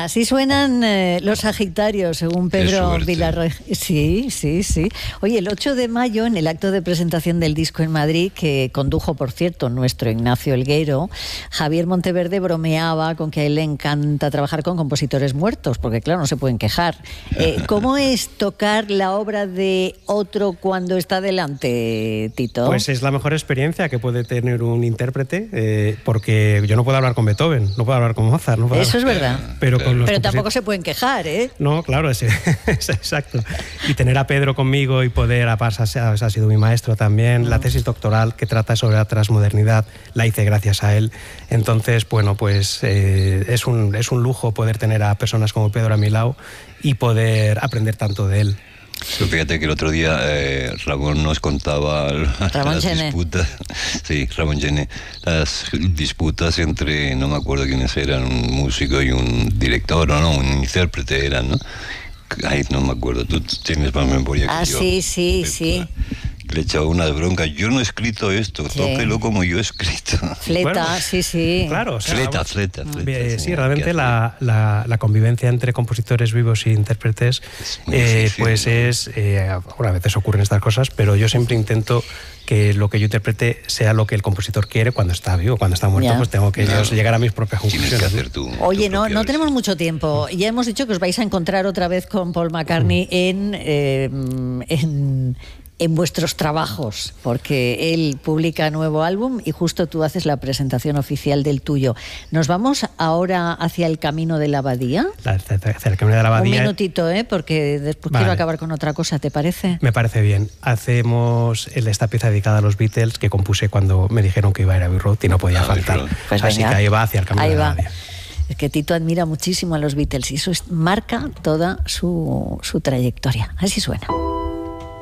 Así suenan los Sagitarios, según Pedro Vilarroel. Sí. Oye, el 8 de mayo, en el acto de presentación del disco en Madrid, que condujo, por cierto, nuestro Ignacio Elguero, Javier Monteverde bromeaba con que a él le encanta trabajar con compositores muertos, porque claro, no se pueden quejar. ¿Cómo es tocar la obra de otro cuando está delante, Tito? Pues es la mejor experiencia que puede tener un intérprete, porque yo no puedo hablar con Beethoven, no puedo hablar con Mozart. No puedo Eso hablar. Es verdad. Pero tampoco se pueden quejar, ¿eh? No, claro, es exacto. Y tener a Pedro conmigo y poder, aparte, ha sido mi maestro también. La tesis doctoral que trata sobre la transmodernidad la hice gracias a él. Entonces, bueno, pues es un lujo poder tener a personas como Pedro a mi lado y poder aprender tanto de él. Fíjate que el otro día Ramón nos contaba las disputas. Sí, Ramón Gené, las disputas entre, no me acuerdo quiénes eran, un músico y un director, o no, un intérprete eran, ¿no? Ay, no me acuerdo, tú tienes más memoria que yo. Sí. Le echaba unas broncas. Yo no he escrito esto, tóquelo como yo he escrito. Fleta, sí. Claro, fleta. Sí, realmente la convivencia entre compositores vivos y intérpretes, pues es, a veces ocurren estas cosas, pero yo siempre intento que lo que yo interprete sea lo que el compositor quiere cuando está vivo. Cuando está muerto, pues tengo que llegar a mis propias conclusiones. Tienes que hacer tú. Oye, no tenemos mucho tiempo. Ya hemos dicho que os vais a encontrar otra vez con Paul McCartney en vuestros trabajos, porque él publica nuevo álbum y justo tú haces la presentación oficial del tuyo. ¿Nos vamos ahora hacia el camino de la abadía? Hacia el camino de la abadía. Un minutito, porque después quiero acabar con otra cosa, ¿te parece? Me parece bien. Hacemos esta pieza dedicada a los Beatles que compuse cuando me dijeron que iba a ir a Abbey Road y no podía faltar. Pues así venga, que ahí va hacia el camino de la abadía. Es que Tito admira muchísimo a los Beatles y eso marca toda su trayectoria. Así suena.